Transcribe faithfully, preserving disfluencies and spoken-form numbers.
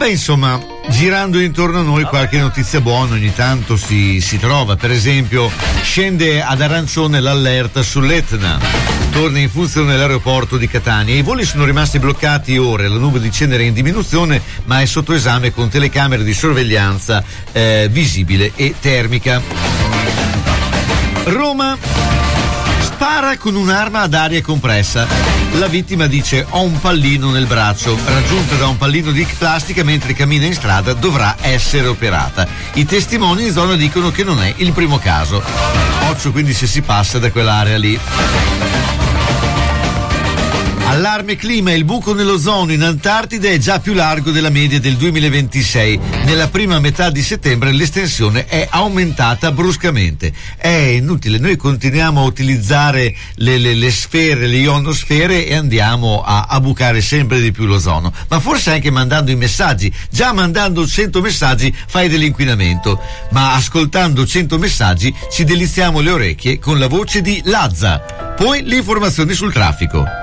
Beh, insomma, girando intorno a noi qualche notizia buona ogni tanto si, si trova. Per esempio, scende ad arancione l'allerta sull'Etna, torna in funzione l'aeroporto di Catania. I voli sono rimasti bloccati ore, la nube di cenere è in diminuzione, ma è sotto esame con telecamere di sorveglianza eh, visibile e termica. Roma spara con un'arma ad aria compressa. La vittima dice: ho un pallino nel braccio. Raggiunta da un pallino di plastica mentre cammina in strada, dovrà essere operata. I testimoni in zona dicono che non è il primo caso. Occhio quindi se si passa da quell'area lì. Allarme clima, il buco nell'ozono in Antartide è già più largo della media del duemilaventisei. Nella prima metà di settembre l'estensione è aumentata bruscamente. È inutile, noi continuiamo a utilizzare le, le, le sfere, le ionosfere e andiamo a, a bucare sempre di più l'ozono. Ma forse anche mandando i messaggi. Già mandando cento messaggi fai dell'inquinamento, ma ascoltando cento messaggi ci deliziamo le orecchie con la voce di Lazza. Poi le informazioni sul traffico.